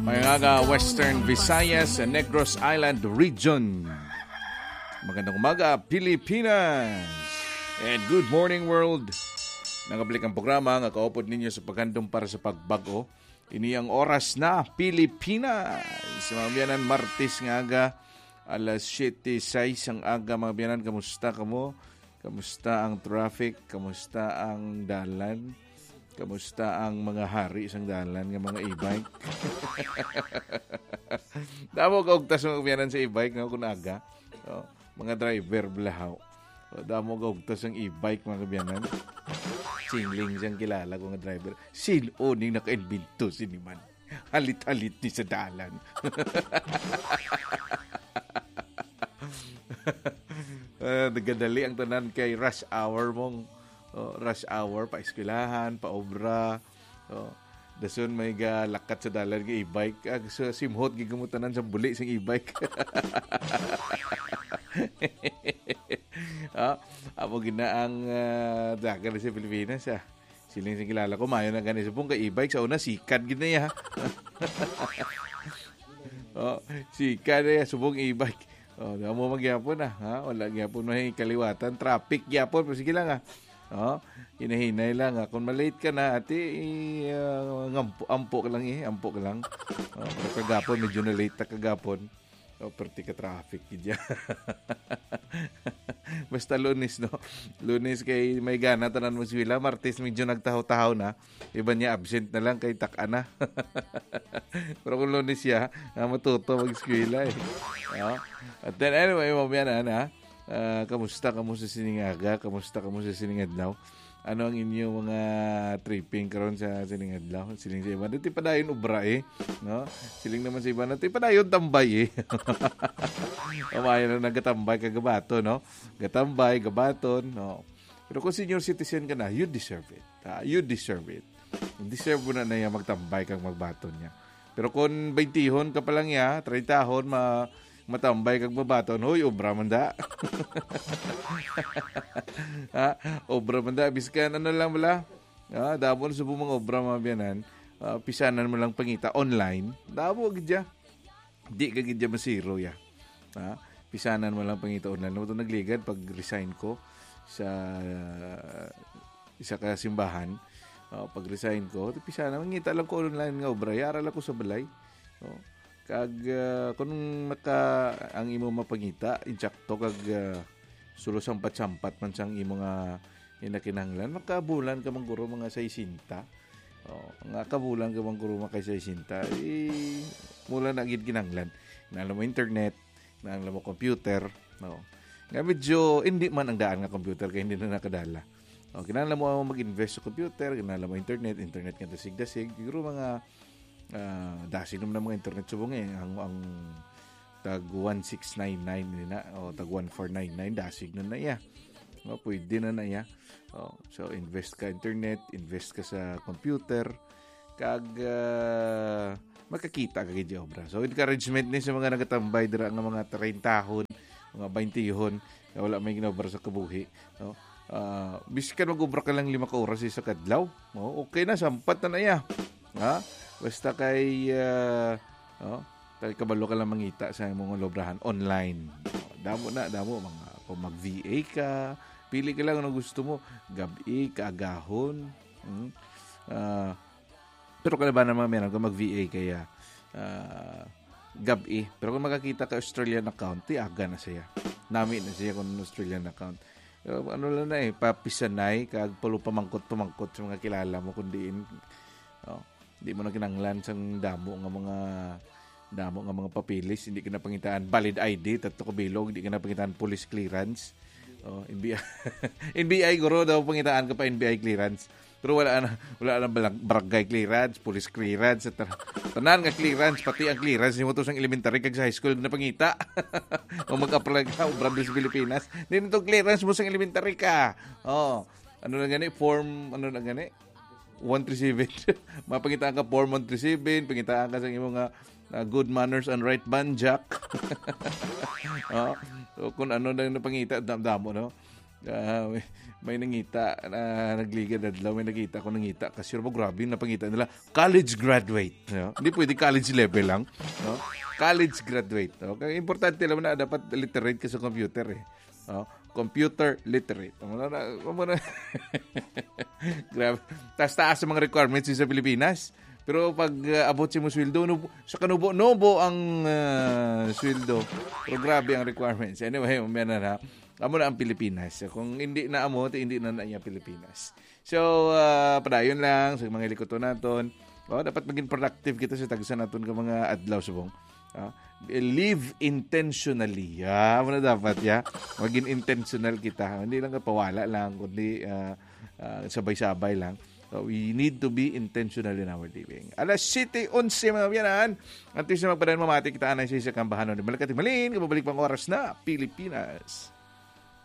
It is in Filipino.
Mayangaga, Western Visayas and Negros Island Region. Magandang umaga, Pilipinas! And good morning, world! Nangabalik ang programa nga kaupod ninyo sa paghandom para sa pagbago. Ini ang oras na Pilipinas. Mga biyanan, Martes nga aga, alas 7:06 ang aga. Mga biyanan, kamusta kamo? Kamusta ang traffic? Kamusta ang dalan? Kamusta ang mga hari isang dalan ng mga e-bike? Damo kaugtas mga biyanan sa e-bike nga kung aga. Mga driver blahaw. Damo kaugtas ang e-bike mga biyanan. Singling siyang kilala kong driver. Siloning naka-invento siniman. Halit-halit ni sa dalan. Nagadali ang tanan kay rush hour mong. Rush hour, pa-eskwelahan, pa-obra. Dason may lakat sa dalan ng e-bike. So, simhot, gigamutanan sa buli sa e-bike. Amo ginaang dagan sa Pilipinas. Siling sa kilala ko, mayo na ganito pong ka-e-bike. Sa una, sikat ginaya. Sikat na subong e-bike. Damo magyapon na. Wala gyapon may kaliwatan. Traffic gyapon. Sige lang hinahinay lang. Kung malate ka na, ate, ampo ka lang ampo ka lang. Pero kagapon, medyo na late na kagapon. Perti ka traffic. Basta Lunes, no? Lunes kay may gana, tanan mo sila. Martes, medyo nagtahaw-tahaw na. Iba niya, absent na lang kay taka na. Pero kung Lunes siya, matuto mag-eskwela At then, anyway, mamaya na, kamusta siningaga? Kamusta sa siningadlaw? Ano ang inyong mga tripping karon sa siningadlaw? Siling sa iba, dito pa dayon ubra no? Siling naman sa iba, dito pa dayon tambay Umayan na nagatambay kagabato, no? Gatambay, gabaton, no? Pero kung senior citizen ka na, you deserve it. You deserve it. Deserve mo na niya magtambay kang magbaton niya. Pero kung 20 ka pa lang 30 matambay kag babaton, hoy, obra man da. Obra man da. Biskan, ano lang wala? Damo na subong mga obra mga biyanan. Pisanan mo lang pangita online. Damo gidya. Di ka gidya masiro ya. Pisanan mo lang pangita online. Ito nagligad pag resign ko sa isa ka simbahan. Pag resign ko, pisanan, mangita lang ko online nga obra. Yara lang ko sa balay. Kag kung ang imo mapangita insakto kag sulo-sampat-sampat man sang imo nga inakinahanglan, makabulan ka man guro mga 60. Nga kabulan ka man guro mga 60. Mula na gid kinahanglan. Kinahanglan mo internet, kinahanglan mo computer, Nga medyo hindi man ang daan nga computer kay hindi na nakadala. Kinahanglan mo mag-invest sa computer, kinahanglan mo internet nga dasig-dasig, siguro mga dasig naman ng mga internet subong ang tag 1699 nila o tag 1499 dasig na iya. Pwede na iya. So invest ka internet, invest ka sa computer kag makakita ka gid obra. So encouragement ni sa mga nagatambay dira nga mga 30 tahon, mga 20 hon wala may ginobra sa kabuhi. Biskan mag-obra ka lang 5 ka oras sa kadlaw. Okay na, sampat na iya. Basta kay kabalo ka lang mangita sa mga lobrahan online. Damo mga kung mag-VA ka, pili ka lang ano gusto mo, gabi, kaagahon. Pero kalaban naman meron kung mag-VA kaya gabi. Pero kung makakita ka Australian account, aga na siya. Nami na siya kung Australian account. Ano lang na papisanay, kag pamangkot sa mga kilala mo kundiin. Hindi mo na kinanglan sang damo nga mga papilis, hindi ka na pangitaan valid ID, tatlo ko bilog, hindi ka na pangitaan police clearance. NBI guro daw pangitaan ka pa NBI clearance. Pero wala na barangay clearance, police clearance, tanan nga clearance, pati ang clearance mo to sang elementary kag sa high school na pangita. O mag-apply ka ubra sa Pilipinas, din to clearance mo sang elementary ka. Ano na gani form, 137. Mapangitaan ka form 137, pangitaan ka sa imong good manners and right banjak. So, kung ano na napangita, damo, no? May nangita na nagligad adlaw, may nakita ko nangita kasi mo grabe yung napangita nila college graduate, no? Hindi pwede college level lang, no? College graduate, no? Kaya importante lang na dapat literate ka sa computer eh. No? Computer literate. Grabe. Taas sa mga requirements sa Pilipinas. Pero pag abot si mo sweldo, sa kanubo-nubo ang sweldo. Pero grabe ang requirements. Anyway, umyan na. Amo na ang Pilipinas. Kung hindi na amo, hindi na niya Pilipinas. So, padayon lang sa mga likoto naton. Dapat maging productive kita sa tagsa naton ka mga adlaw subong. Live intentionally. Muna dapat, maging intentional kita. Hindi lang kapawala lang, kundi sabay-sabay lang. So, we need to be intentional in our living. Alas 7:11 mga biyanan. Antes na magpadayon mamati, kita anay sa isa kambahanon. Malakating malin, kababalik pang oras na Pilipinas.